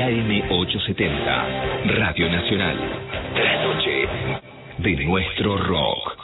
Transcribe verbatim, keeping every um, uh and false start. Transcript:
y A M ochocientos setenta. Radio Nacional. La noche de nuestro rock.